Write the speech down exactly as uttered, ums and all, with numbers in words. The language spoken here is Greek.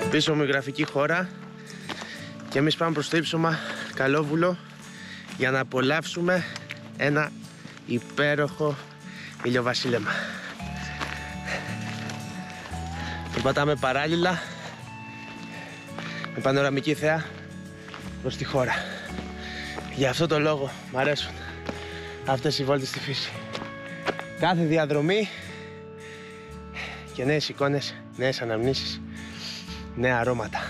Πίσω μου η γραφική χώρα και εμείς πάμε προς το ύψωμα Καλόβουλο για να απολαύσουμε ένα υπέροχο ηλιοβασίλεμα. Περπατάμε παράλληλα με πανοραμική θέα προς τη χώρα. Γι' αυτό το λόγο μ' αρέσουν αυτές οι βόλτες στη φύση. Κάθε διαδρομή και νέες εικόνες, νέες αναμνήσεις, νέα αρώματα.